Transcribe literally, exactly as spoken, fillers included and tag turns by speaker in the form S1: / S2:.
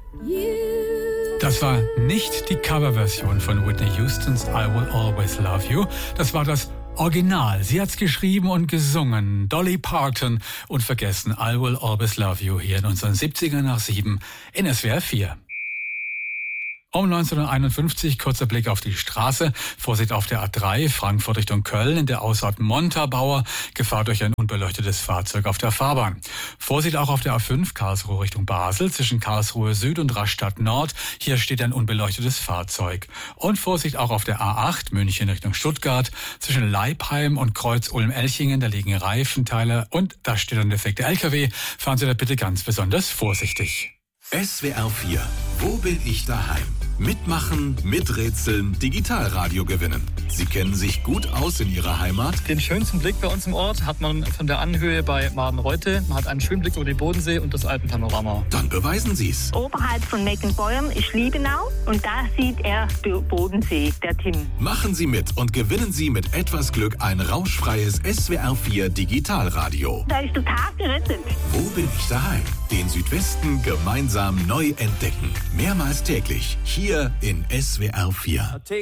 S1: Das war nicht die Coverversion von Whitney Houstons I Will Always Love You. Das war das Original. Sie hat's geschrieben und gesungen. Dolly Parton. Und vergessen, I Will Always Love You hier in unseren siebziger nach sieben in S W R vier. Um neunzehnhunderteinundfünfzig, kurzer Blick auf die Straße. Vorsicht auf der A drei, Frankfurt Richtung Köln, in der Ausfahrt Montabaur. Gefahr durch ein unbeleuchtetes Fahrzeug auf der Fahrbahn. Vorsicht auch auf der A fünf, Karlsruhe Richtung Basel, zwischen Karlsruhe Süd und Rastatt Nord. Hier steht ein unbeleuchtetes Fahrzeug. Und Vorsicht auch auf der A acht, München Richtung Stuttgart, zwischen Leipheim und Kreuz-Ulm-Elchingen. Da liegen Reifenteile und da steht ein defekter L K W. Fahren Sie da bitte ganz besonders vorsichtig.
S2: S W R vier. Wo bin ich daheim? Mitmachen, miträtseln, Digitalradio gewinnen. Sie kennen sich gut aus in Ihrer Heimat?
S3: Den schönsten Blick bei uns im Ort hat man von der Anhöhe bei Madenreute. Man hat einen schönen Blick über den Bodensee und das Alpenpanorama.
S2: Dann beweisen Sie es.
S4: Oberhalb von Meckenbeuern ist Liebenau und da sieht er den Bodensee, der Tim.
S2: Machen Sie mit und gewinnen Sie mit etwas Glück ein rauschfreies S W R vier Digitalradio.
S4: Da ist der Tag gerettet.
S2: Wo bin ich daheim? Den Südwesten gemeinsam neu entdecken. Mehrmals täglich hier in S W R vier.